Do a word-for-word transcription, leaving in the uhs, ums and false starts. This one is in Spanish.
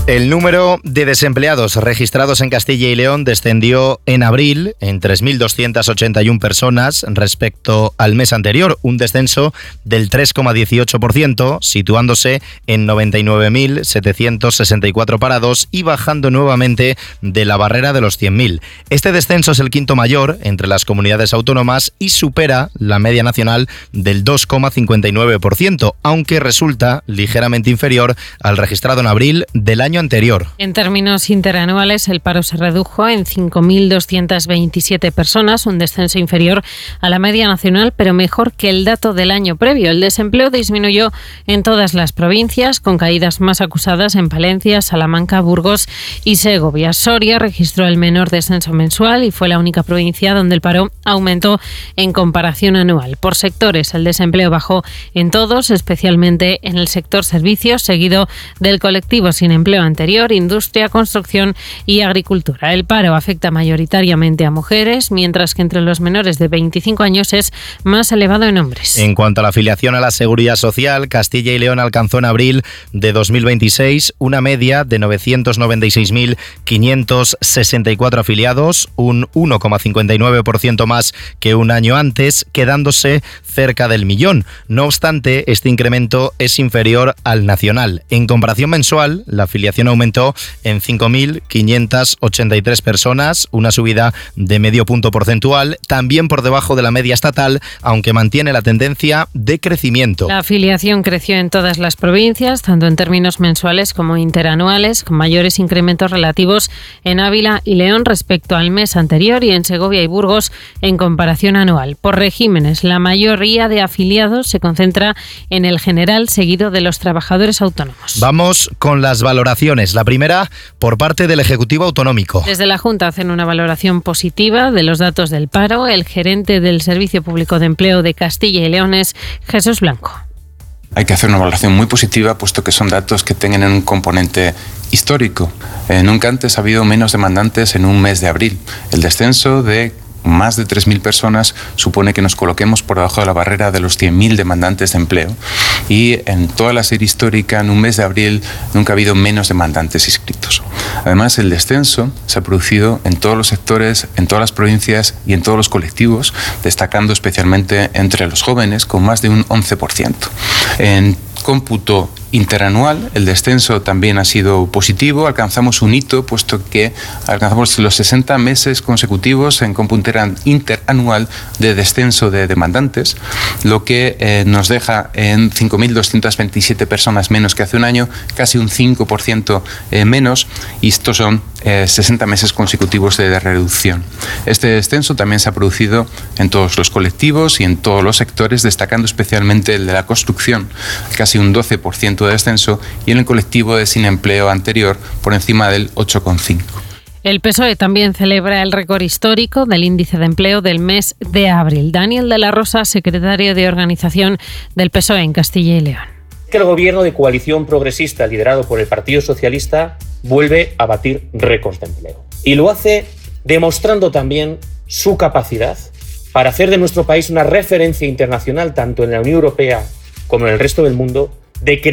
El número de desempleados registrados en Castilla y León descendió en abril en tres mil doscientas ochenta y una personas respecto al mes anterior, un descenso del tres coma dieciocho por ciento, situándose en noventa y nueve mil setecientos sesenta y cuatro parados y bajando nuevamente de la barrera de los cien mil. Este descenso es el quinto mayor entre las comunidades autónomas y supera la media nacional del dos coma cincuenta y nueve por ciento, aunque resulta ligeramente inferior al registrado en abril del año anterior. En términos interanuales, el paro se redujo en cinco mil doscientas veintisiete personas, un descenso inferior a la media nacional, pero mejor que el dato del año previo. El desempleo disminuyó en todas las provincias, con caídas más acusadas en Palencia, Salamanca, Burgos y Segovia. Soria registró el menor descenso mensual y fue la única provincia donde el paro aumentó en comparación anual. Por sectores, el desempleo bajó en todos, especialmente en el sector servicios, seguido del colectivo sin empleo anterior, industria, construcción y agricultura. El paro afecta mayoritariamente a mujeres, mientras que entre los menores de veinticinco años es más elevado en hombres. En cuanto a la afiliación a la Seguridad Social, Castilla y León alcanzó en abril de dos mil veintiséis una media de novecientos noventa y seis mil quinientos sesenta y cuatro afiliados, un uno coma cincuenta y nueve por ciento más que un año antes, quedándose cerca del millón. No obstante, este incremento es inferior al nacional. En comparación mensual, la afiliación aumentó en cinco mil quinientas ochenta y tres personas, una subida de medio punto porcentual, también por debajo de la media estatal, aunque mantiene la tendencia de crecimiento. La afiliación creció en todas las provincias, tanto en términos mensuales como interanuales, con mayores incrementos relativos en Ávila y León respecto al mes anterior y en Segovia y Burgos en comparación anual. Por regímenes, la mayoría de afiliados se concentra en el general, seguido de los trabajadores autónomos. Vamos con las valoraciones. La primera por parte del Ejecutivo Autonómico. Desde la Junta hacen una valoración positiva de los datos del paro. El gerente del Servicio Público de Empleo de Castilla y León es Jesús Blanco. Hay que hacer una valoración muy positiva, puesto que son datos que tienen un componente histórico. Eh, nunca antes ha habido menos demandantes en un mes de abril. El descenso de más de tres mil personas supone que nos coloquemos por debajo de la barrera de los cien mil demandantes de empleo, y en toda la serie histórica, en un mes de abril, nunca ha habido menos demandantes inscritos. Además, el descenso se ha producido en todos los sectores, en todas las provincias y en todos los colectivos, destacando especialmente entre los jóvenes, con más de un once por ciento. En cómputo interanual, el descenso también ha sido positivo. Alcanzamos un hito, puesto que alcanzamos los sesenta meses consecutivos en cómputo interanual de descenso de demandantes, lo que eh, nos deja en cinco mil doscientas veintisiete personas menos que hace un año, casi un cinco por ciento eh, menos, y estos son eh, sesenta meses consecutivos de reducción. Este descenso también se ha producido en todos los colectivos y en todos los sectores, destacando especialmente el de la construcción, casi un doce por ciento de descenso, y en el colectivo de sin empleo anterior por encima del ocho coma cinco por ciento. El P S O E también celebra el récord histórico del índice de empleo del mes de abril. Daniel de la Rosa, secretario de Organización del P S O E en Castilla y León. Que el gobierno de coalición progresista liderado por el Partido Socialista vuelve a batir récords de empleo. Y lo hace demostrando también su capacidad para hacer de nuestro país una referencia internacional, tanto en la Unión Europea como en el resto del mundo, de